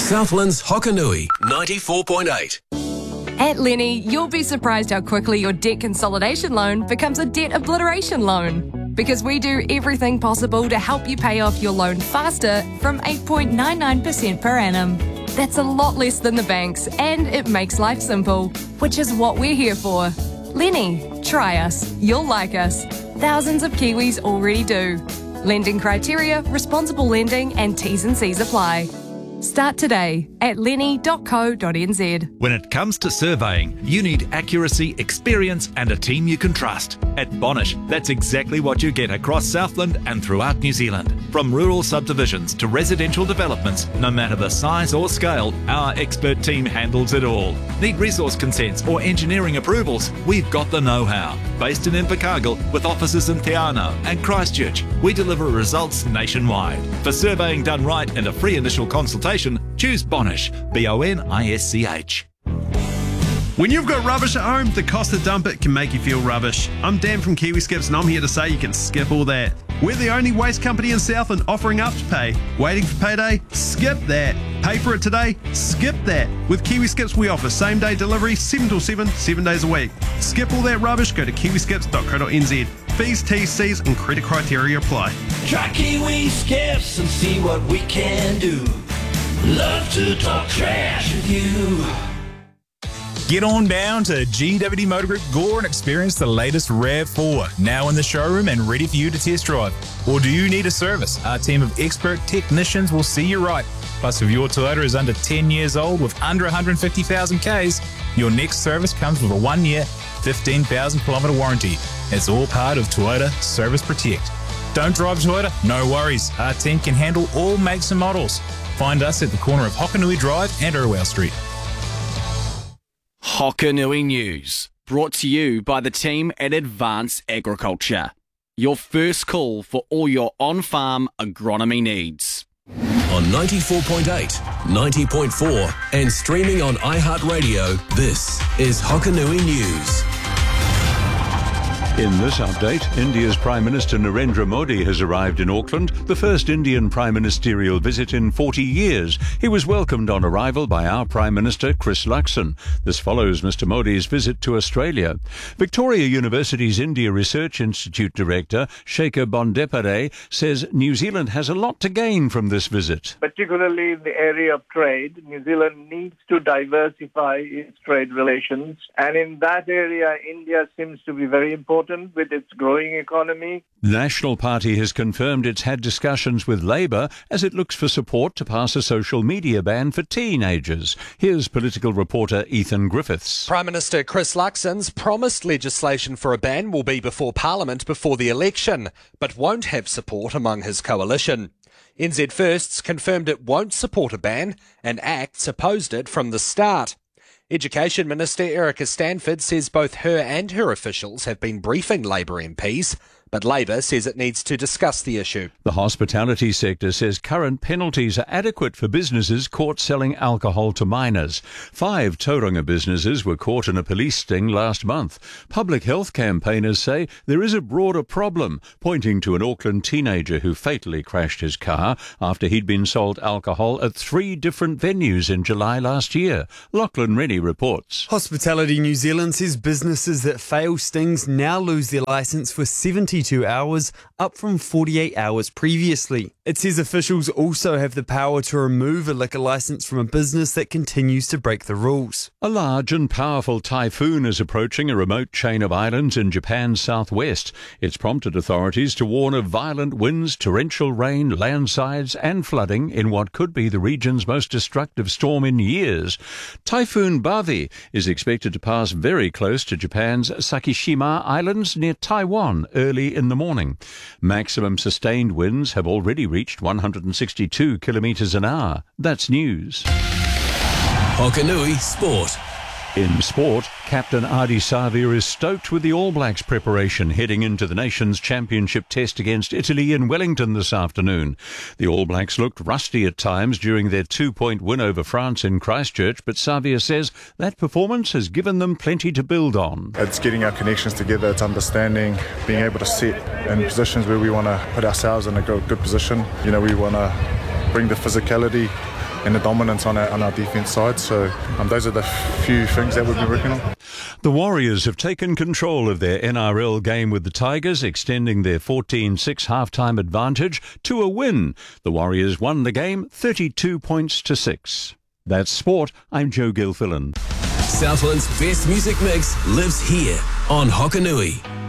Southland's Hokanui 94.8. At Lenny, you'll be surprised how quickly your debt consolidation loan becomes a debt obliteration loan. Because we do everything possible to help you pay off your loan faster from 8.99% per annum. That's a lot less than the banks, and it makes life simple, which is what we're here for. Lenny, try us. You'll like us. Thousands of Kiwis already do. Lending criteria, responsible lending, and T's and C's apply. Start today at lenny.co.nz. When it comes to surveying, you need accuracy, experience and a team you can trust. At Bonish, that's exactly what you get across Southland and throughout New Zealand. From rural subdivisions to residential developments, no matter the size or scale, our expert team handles it all. Need resource consents or engineering approvals? We've got the know-how. Based in Invercargill with offices in Te Anau and Christchurch, we deliver results nationwide. For surveying done right and a free initial consultation, choose Bonish, Bonisch. When you've got rubbish at home, the cost to dump it can make you feel rubbish. I'm Dan from Kiwi Skips and I'm here to say you can skip all that. We're the only waste company in Southland offering Afterpay. Waiting for payday? Skip that. Pay for it today? Skip that. With Kiwi Skips, we offer same-day delivery 7 till 7, 7 days a week. Skip all that rubbish, go to kiwiskips.co.nz. Fees, T's, C's and credit criteria apply. Try Kiwi Skips and see what we can do. Love to talk trash with you. Get on down to GWD Motor Group Gore and experience the latest RAV4, now in the showroom and ready for you to test drive. Or do you need a service? Our team of expert technicians will see you right. Plus, if your Toyota is under 10 years old with under 150,000 Ks, your next service comes with a 1-year, 15,000 kilometre warranty. It's all part of Toyota Service Protect. Don't drive Toyota? No worries. Our team can handle all makes and models. Find us at the corner of Hokanui Drive and Irwell Street. Hokanui News, brought to you by the team at Advanced Agriculture. Your first call for all your on-farm agronomy needs. On 94.8, 90.4 and streaming on iHeartRadio, this is Hokanui News. In this update, India's Prime Minister Narendra Modi has arrived in Auckland, the first Indian prime ministerial visit in 40 years. He was welcomed on arrival by our Prime Minister, Chris Luxon. This follows Mr Modi's visit to Australia. Victoria University's India Research Institute Director, Shekhar Bondepare, says New Zealand has a lot to gain from this visit. Particularly in the area of trade, New Zealand needs to diversify its trade relations. And in that area, India seems to be very important with its growing economy. The National Party has confirmed it's had discussions with Labour as it looks for support to pass a social media ban for teenagers. Here's political reporter Ethan Griffiths. Prime Minister Chris Luxon's promised legislation for a ban will be before Parliament before the election, but won't have support among his coalition. NZ Firsts confirmed it won't support a ban, and ACT's opposed it from the start. Education Minister Erica Stanford says both her and her officials have been briefing Labour MPs, but Labour says it needs to discuss the issue. The hospitality sector says current penalties are adequate for businesses caught selling alcohol to minors. 5 Tauranga businesses were caught in a police sting last month. Public health campaigners say there is a broader problem, pointing to an Auckland teenager who fatally crashed his car after he'd been sold alcohol at 3 different venues in July last year. Lachlan Rennie reports. Hospitality New Zealand says businesses that fail stings now lose their licence for 72 hours, up from 48 hours previously. It says officials also have the power to remove a liquor licence from a business that continues to break the rules. A large and powerful typhoon is approaching a remote chain of islands in Japan's southwest. It's prompted authorities to warn of violent winds, torrential rain, landslides and flooding in what could be the region's most destructive storm in years. Typhoon Bavi is expected to pass very close to Japan's Sakishima Islands near Taiwan early in the morning. Maximum sustained winds have already reached 162 kilometres an hour. That's news. Hokanui Sport. In sport, Captain Ardie Savia is stoked with the All Blacks preparation heading into the Nations Championship test against Italy in Wellington this afternoon. The All Blacks looked rusty at times during their 2-point win over France in Christchurch, but Savia says that performance has given them plenty to build on. It's getting our connections together, it's understanding, being able to sit in positions where we want to put ourselves in a good position. You know, we want to bring the physicality and the dominance on our defence side. So those are the few things that we've been working on. The Warriors have taken control of their NRL game with the Tigers, extending their 14-6 half-time advantage to a win. The Warriors won the game 32 points to 6. That's sport. I'm Joe Gilfillan. Southland's best music mix lives here on Hokanui.